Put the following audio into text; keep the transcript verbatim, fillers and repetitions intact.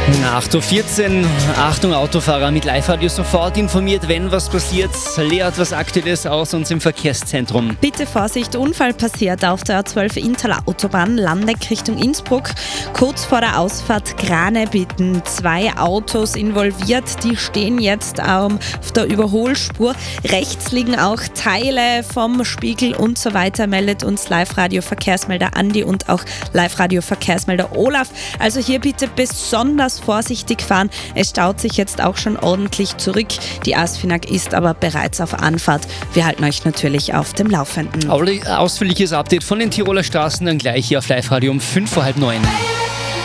acht Uhr vierzehn, Achtung Autofahrer, mit Live-Radio sofort informiert, wenn was passiert. Lea hat was Aktuelles aus uns im Verkehrszentrum. Bitte Vorsicht, Unfall passiert auf der A zwölf Intaler Autobahn, Landeck Richtung Innsbruck. Kurz vor der Ausfahrt Granebitten, zwei Autos involviert, die stehen jetzt ähm, auf der Überholspur. Rechts liegen auch Teile vom Spiegel und so weiter, meldet uns Live-Radio Verkehrsmelder Andi und auch Live-Radio Verkehrsmelder Olaf. Also hier bitte besonders vorsichtig fahren. Es staut sich jetzt auch schon ordentlich zurück. Die ASFINAG ist aber bereits auf Anfahrt. Wir halten euch natürlich auf dem Laufenden. Ausführliches Update von den Tiroler Straßen dann gleich hier auf Live-Radio um fünf vor halb neun.